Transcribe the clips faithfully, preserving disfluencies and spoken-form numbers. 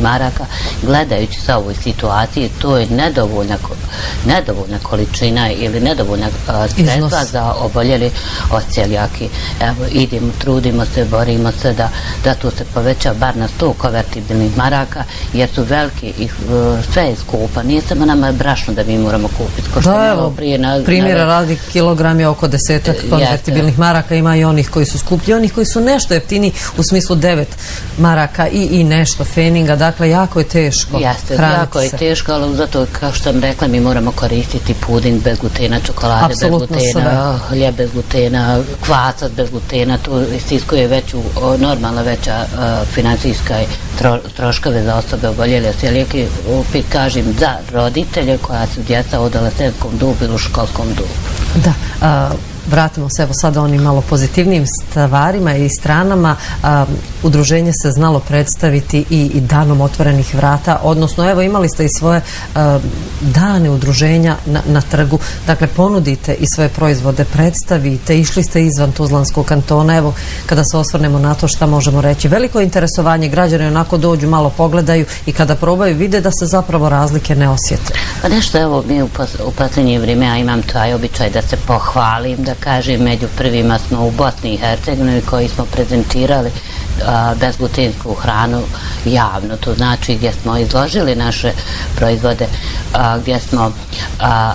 maraka. Gledajući sa ovoj situaciji, to je nedovoljna, nedovoljna količina ili nedovoljna sredstva za oboljeli od celijakije. Evo, idemo, trudimo se, borimo se da, da to se poveća bar na sto konvertibilnih maraka, jer su veliki i sve je skupa. Nije samo nama brašno da mi moramo kupiti. Ko što da, evo, prije na, primjera na... radi kilogram je oko desetak konvertibilnih maraka, ima i onih koji su skuplji, onih koji su nešto jeftini u smislu devet maraka i, i nešto feninga, dakle jako je teško Jeste, hraniti jako je se. teško, ali zato kao što sam rekla mi moramo koristiti puding bez glutena, čokolade Apsolutno bez glutena, sve. hljeb bez glutena, kvasac bez glutena, to istiskuje veću, normalna veća uh, financijska tro, troškove za osobe oboljele od celijakije, opet kažem za roditelje koja su djeca u adolescentskom dobu ili u školskom dobu. Da, a, vratimo se evo sada onim malo pozitivnim stvarima i stranama. A, udruženje se znalo predstaviti i, i danom otvorenih vrata, odnosno evo imali ste i svoje a, dane udruženja na, na trgu, dakle ponudite i svoje proizvode, predstavite, išli ste izvan Tuzlanskog kantona, evo kada se osvrnemo na to šta možemo reći. Veliko interesovanje, građani onako dođu, malo pogledaju i kada probaju vide da se zapravo razlike ne osjete. Pa nešto evo mi u, pos, u posljednje vrijeme, ja imam taj običaj da se pohvalim, da kažem, među prvima smo u Bosni i Hercegovini koji smo prezentirali a, bezglutensku hranu javno, to znači gdje smo izložili naše proizvode, a, gdje smo a,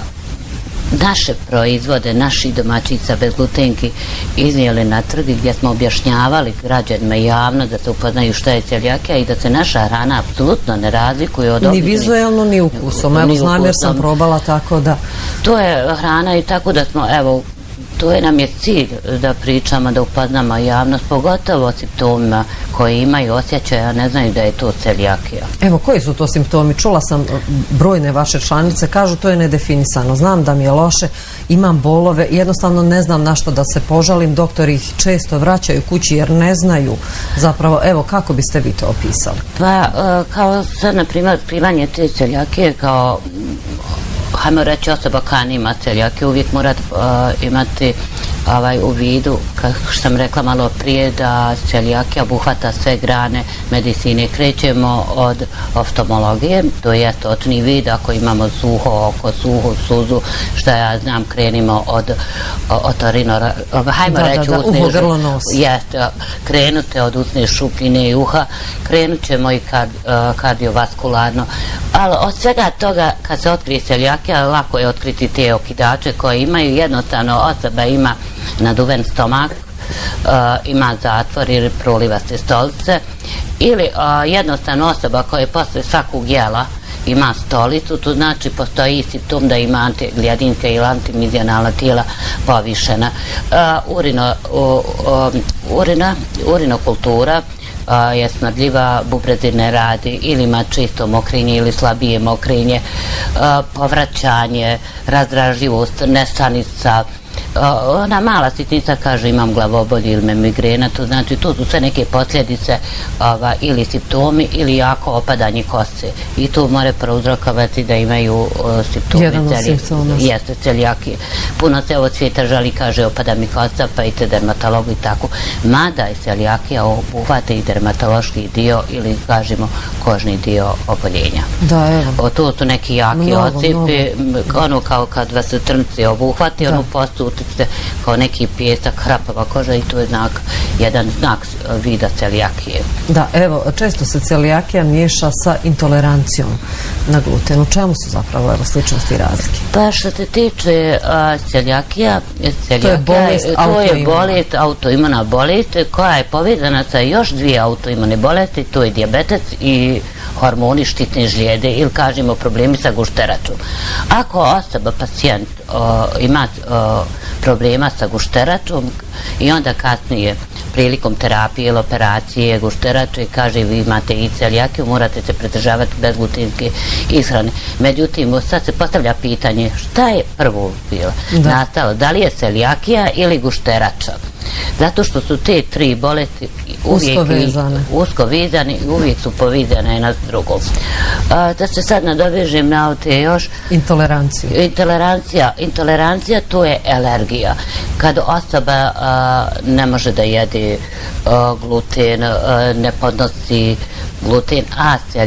naše proizvode, naši domaćica bez glutenki iznijeli na trg gdje smo objašnjavali građanima javno da se upoznaju šta je celijakija i da se naša hrana apsolutno ne razlikuje od ni vizuelno ni ukusom. Evo znam jer sam probala, tako da to je hrana i tako da smo evo to je nam je cilj da pričamo, da upoznamo javnost, pogotovo o simptomima koji imaju osjećaja, a ne znaju da je to celijakija. Evo, koji su to simptomi? Čula sam brojne vaše članice, kažu to je nedefinisano. Znam da mi je loše, imam bolove, jednostavno ne znam na što da se požalim, doktori ih često vraćaju kući jer ne znaju zapravo. Evo, kako biste vi to opisali? Pa, kao sad, na primjer, primanje te celijakije kao hajmo reći osoba koja nima celijakiju uvijek mora uh, imati ovaj, u vidu, kako sam rekla malo prije, da celijakija obuhvata sve grane medicine. Krećemo od oftalmologije, to je očni vid, ako imamo suho oko, suhu suzu, što ja znam, krenimo od otorino, hajmo da, reći da, da, uho, grlo, nos. Jeste, krenute od usne šupljine i uha, krenut ćemo i kard, uh, kardiovaskularno, ali od svega toga kad se otkrije celijakija, lako je otkriti te okidače koje imaju, jednostavno osoba ima naduven stomak, uh, ima zatvor ili prolivaste stolice, ili uh, jednostavno osoba koja je posle svakog jela ima stolicu, to znači postoji simptom da ima antigliadinska ili antimizionalna tijela povišena. Uh, urino, uh, uh, urina, urinokultura Uh, je smrdljiva, bubrezi ne radi ili ima čisto mokrinje ili slabije mokrinje, uh, povraćanje, razdražljivost, nesanica, uh, ona mala sitnica kaže imam glavobolje ili me migrena, to znači to su sve neke posljedice ova, ili simptomi ili jako opadanje kose i to more prouzrokovati da imaju uh, simptomi. Jedan od simptoma. Jeste, celijakije. Puno se od svijeta žali, kaže opada mi kosa, pa idete dermatologu i tako. Mada je celijakija obuhvata i dermatološki dio ili kažemo kožni dio oboljenja. Da, evo. O, to su neki jaki mnogo, ocipi, ono kao kad vas trnci obuhvati, ono postutite kao neki pijesak, hrapava koža i to je znak, jedan znak vida celijakije. Da, evo, često se celijakija miješa sa intolerancijom na gluten. U čemu su zapravo evo, sličnosti i razlike? Pa što se tiče uh, celijakija, to je bolest, to je bolest, autoimuna bolest koja je povezana sa još dvije autoimune bolesti, to je dijabetes i hormoni štitne žlijede ili kažemo problemi sa gušteračom. Ako osoba, pacijent uh, ima uh, problema sa gušteračom i onda kasnije prilikom terapije ili operacije gušterača i kaže vi imate i celijakiju, morate se pridržavati bezglutenske ishrane. Međutim, sad se postavlja pitanje šta je prvo bilo nastalo, da li je celijakija ili gušterača? Zato što su te tri bolesti uvijek usko vezane, usko vezane i uvijek su povezane jedna s drugom. A, da se sad nadovežem na te još intoleranciju. Intolerancija, intolerancija to je alergija. Kad osoba a, ne može da jede a, gluten, a, ne podnosi gluten, a